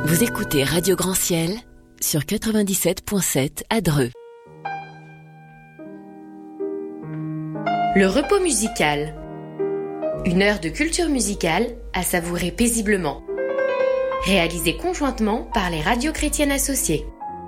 Vous écoutez Radio Grand Ciel sur 97.7 à Dreux. Le repos musical. Une heure de culture musicale à savourer paisiblement. Réalisée conjointement par les radios chrétiennes associées.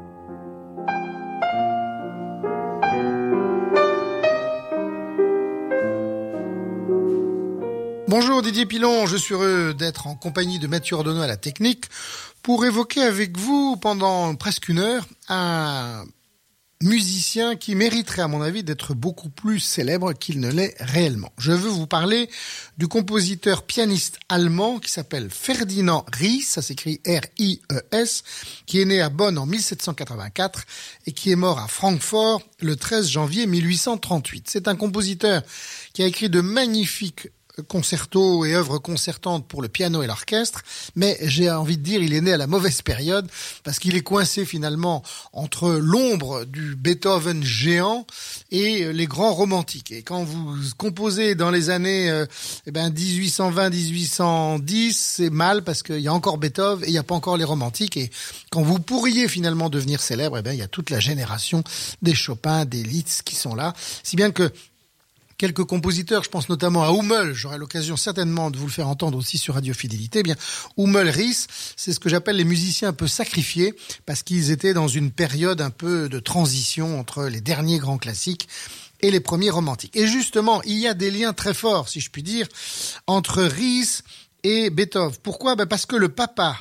Bonjour Didier Pilon, je suis heureux d'être en compagnie de Mathieu Ordonneau à la technique pour évoquer avec vous pendant presque une heure un musicien qui mériterait à mon avis d'être beaucoup plus célèbre qu'il ne l'est réellement. Je veux vous parler du compositeur pianiste allemand qui s'appelle Ferdinand Ries, ça s'écrit R-I-E-S, qui est né à Bonn en 1784 et qui est mort à Francfort le 13 janvier 1838. C'est un compositeur qui a écrit de magnifiques concertos et œuvres concertantes pour le piano et l'orchestre, mais j'ai envie de dire il est né à la mauvaise période parce qu'il est coincé finalement entre l'ombre du Beethoven géant et les grands romantiques. Et quand vous composez dans les années 1820-1810, c'est mal parce qu'il y a encore Beethoven et il n'y a pas encore les romantiques. Et quand vous pourriez finalement devenir célèbre, il y a toute la génération des Chopin, des Liszt qui sont là, si bien que quelques compositeurs, je pense notamment à Hummel, j'aurai l'occasion certainement de vous le faire entendre aussi sur Radio Fidélité. Hummel, Ries, c'est ce que j'appelle les musiciens un peu sacrifiés, parce qu'ils étaient dans une période un peu de transition entre les derniers grands classiques et les premiers romantiques. Et justement, il y a des liens très forts, si je puis dire, entre Ries et Beethoven. Pourquoi ? Parce que le papa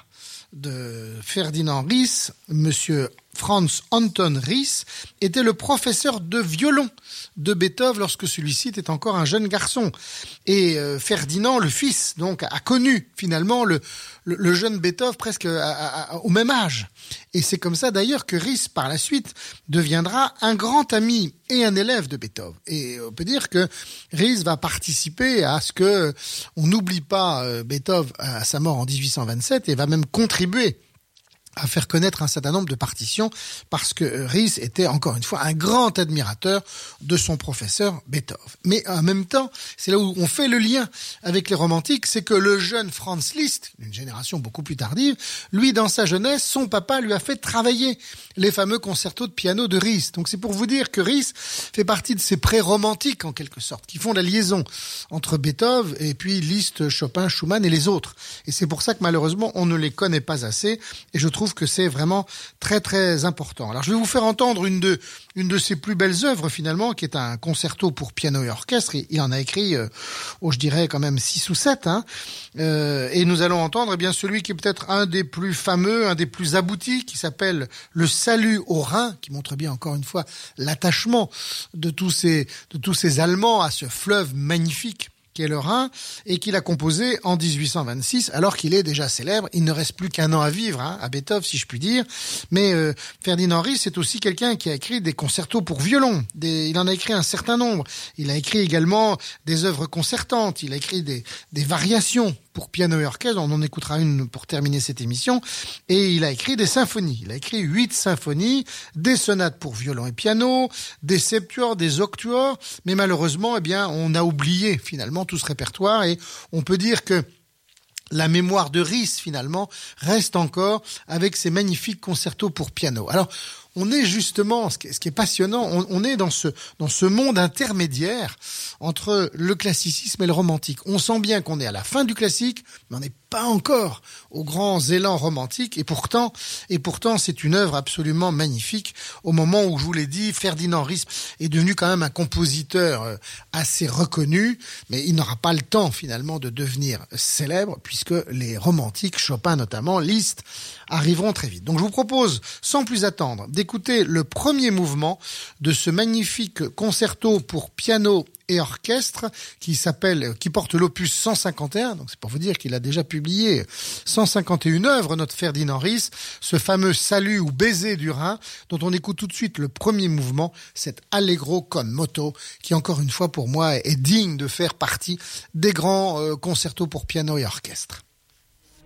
de Ferdinand Ries, monsieur Franz Anton Ries, était le professeur de violon de Beethoven lorsque celui-ci était encore un jeune garçon. Et Ferdinand, le fils, donc, a connu finalement le jeune Beethoven presque au même âge. Et c'est comme ça d'ailleurs que Ries, par la suite, deviendra un grand ami et un élève de Beethoven. Et on peut dire que Ries va participer à ce que on n'oublie pas Beethoven à sa mort en 1827 et va même contribuer à faire connaître un certain nombre de partitions parce que Ries était encore une fois un grand admirateur de son professeur Beethoven. Mais en même temps, c'est là où on fait le lien avec les romantiques, c'est que le jeune Franz Liszt, une génération beaucoup plus tardive, lui dans sa jeunesse, son papa lui a fait travailler les fameux concertos de piano de Ries. Donc c'est pour vous dire que Ries fait partie de ces pré-romantiques en quelque sorte, qui font la liaison entre Beethoven et puis Liszt, Chopin, Schumann et les autres. Et c'est pour ça que malheureusement on ne les connaît pas assez et je trouve que c'est vraiment très très important. Alors je vais vous faire entendre une de ses plus belles œuvres finalement, qui est un concerto pour piano et orchestre. Il en a écrit, je dirais quand même 6 ou 7. Et nous allons entendre celui qui est peut-être un des plus fameux, un des plus aboutis, qui s'appelle Le Salut au Rhin, qui montre bien encore une fois l'attachement de tous ces Allemands à ce fleuve magnifique qui est le Rhin, et qu'il a composé en 1826, alors qu'il est déjà célèbre. Il ne reste plus qu'un an à vivre, à Beethoven, si je puis dire. Mais Ferdinand Ries, c'est aussi quelqu'un qui a écrit des concertos pour violon. Il en a écrit un certain nombre. Il a écrit également des œuvres concertantes. Il a écrit des variations pour piano et orchestre. On en écoutera une pour terminer cette émission. Et il a écrit des symphonies. Il a écrit 8 symphonies, des sonates pour violon et piano, des septuors, des octuors. Mais malheureusement, on a oublié finalement tout ce répertoire et on peut dire que la mémoire de Ries finalement reste encore avec ses magnifiques concertos pour piano. Alors, on est justement, ce qui est passionnant, on est dans ce monde intermédiaire entre le classicisme et le romantique. On sent bien qu'on est à la fin du classique, mais on n'est pas encore aux grands élans romantiques. Et pourtant, c'est une œuvre absolument magnifique. Au moment où, je vous l'ai dit, Ferdinand Ries est devenu quand même un compositeur assez reconnu, mais il n'aura pas le temps finalement de devenir célèbre, puisque les romantiques, Chopin notamment, Liszt, arriveront très vite. Donc je vous propose, sans plus attendre, d'écouter le premier mouvement de ce magnifique concerto pour piano et orchestre qui porte l'opus 151. Donc c'est pour vous dire qu'il a déjà publié 151 œuvres, notre Ferdinand Ries, ce fameux Salut ou Baiser du Rhin, dont on écoute tout de suite le premier mouvement, cet Allegro con moto, qui encore une fois pour moi est digne de faire partie des grands concertos pour piano et orchestre.